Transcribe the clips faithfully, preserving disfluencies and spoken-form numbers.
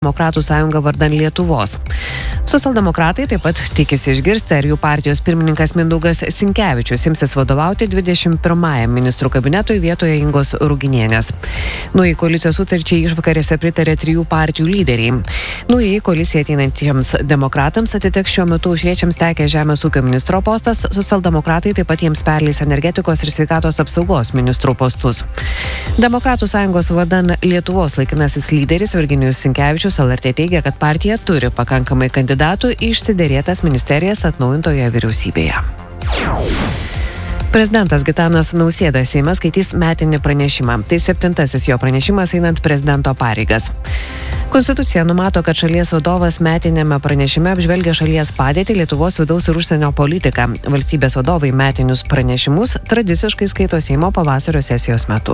Demokratų sąjunga vardan Lietuvos. Socialdemokratai taip pat tikisi išgirsti, ar jų partijos pirmininkas Mindaugas Sinkevičius imsis vadovauti dvidešimt pirmajam ministrų kabinetui vietoje Ingos Ruginienės. Naujai koalicijos sutarčiai išvakarėse pritarė trijų partijų lyderiai. Naujai koalicijai ateinantiems demokratams atiteks šiuo metu aušriečiams tekę žemės ūkio ministro postas, socialdemokratai taip pat jiems perleis energetikos ir sveikatos apsaugos ministrų postus. Demokratų sąjungos vardan Lietuvos laikinasis lyderis Virginijus Sinkevičius L R T teigia, kad partija turi pakankamai kandidatų į išsiderėtas ministerijas atnaujintoje vyriausybėje. Prezidentas Gitanas Nausėda Seime skaitys metinį pranešimą. Tai septintasis jo pranešimas einant prezidento pareigas. Konstitucija numato, kad šalies vadovas metiniame pranešime apžvelgia šalies padėtį, Lietuvos vidaus ir užsienio politiką. Valstybės vadovai metinius pranešimus tradiciškai skaito Seimo pavasario sesijos metu.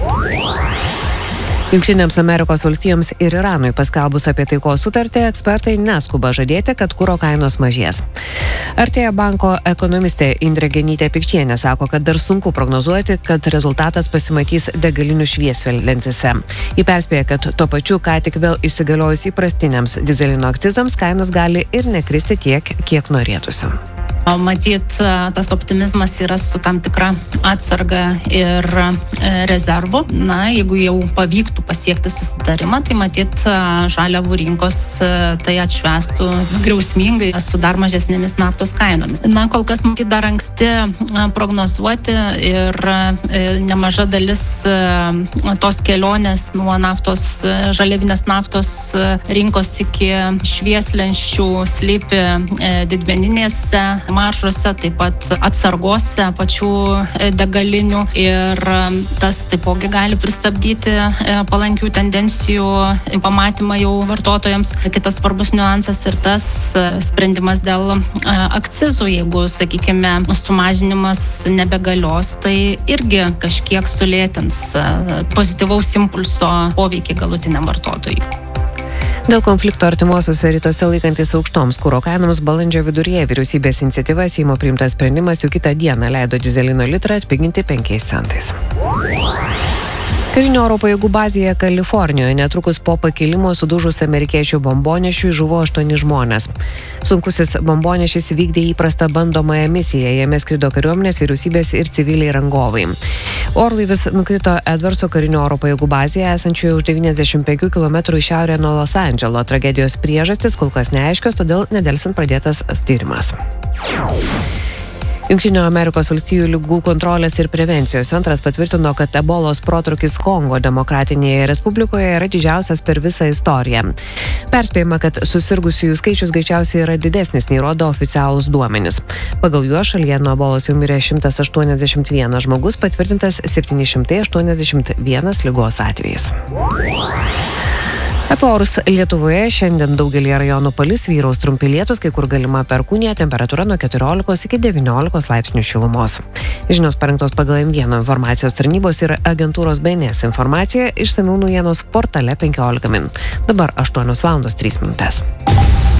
Jungtinėms Amerikos valstijoms ir Iranui paskelbus apie taikos sutartį, ekspertai neskuba žadėti, kad kuro kainos mažės. Artėja banko ekonomistė Indrė Genytė Pikčienė sako, kad dar sunku prognozuoti, kad rezultatas pasimatys degalinių šviesvelentėse. Ji perspėja, kad tuo pačiu, ką tik vėl įsigaliojus įprastiniams dizelino akcizams, kainos gali ir nekristi tiek, kiek norėtųsi. Matyt, tas optimizmas yra su tam tikra atsarga ir rezervu. Na, jeigu jau pavyktų pasiekti susitarimą, tai matyt, žaliavų rinkos tai atšvestų griausmingai su dar mažesnėmis naftos kainomis. Na, kol kas matyt dar anksti prognozuoti ir nemaža dalis tos kelionės nuo naftos, žaliavinės naftos rinkos iki švieslenčių slypi didmeninėse maržose, taip pat atsargose pačių degalinių ir tas taipogi gali pristabdyti palankių tendencijų pamatymą jau vartotojams. Kitas svarbus niuansas ir tas sprendimas dėl akcizų. Jeigu, sakykime, sumažinimas nebegalios, tai irgi kažkiek sulėtins pozityvaus impulso poveikį galutiniam vartotojui. Dėl konflikto artimuosiuose rytuose laikantis aukštoms kuro kainoms balandžio viduryje vyriausybės iniciatyva Seimo priimtas sprendimas jau kitą dieną leido dyzelino litrą atpiginti penkiais centais. Karinio oro pajėgų bazėje Kalifornijoje netrukus po pakilimo sudužus amerikiečių bombonešiui žuvo aštuoni žmonės. Sunkusis bombonešis vykdė įprastą bandomąją misiją, jame skrido kariuomenės, vyriausybės ir civiliai rangovai. Orlaivis nukrito Edwardso karinio oro pajėgų bazėje esančioje už devyniasdešimt penkių kilometrų į šiaurę nuo Los Andželo. Tragedijos priežastys kol kas neaiškios, todėl nedelsiant pradėtas tyrimas. Jungtinių Amerikos valstijų ligų kontrolės ir prevencijos centras patvirtino, kad ebolos protrūkis Kongo demokratinėje respublikoje yra didžiausias per visą istoriją. Perspėjama, kad susirgusiųjų skaičius greičiausiai yra didesnis nei rodo oficialūs duomenys. Pagal juos šalyje nuo ebolos jau mirė šimtas aštuoniasdešimt vienas žmogus, patvirtintas septyni šimtai aštuoniasdešimt vienas ligos atvejis. Apie orus Lietuvoje šiandien daugelį rajonų palis, vyraus trumpi lietūs, kai kur galima perkūnija, temperatūra nuo keturiolikos iki devyniolikos laipsnių šilumos. Žinios parengtos pagal M vienas informacijos tarnybos ir agentūros B N S informacija, išsamiau naujienos portale penkiolika min. Dabar aštuonios valandos trys minutės.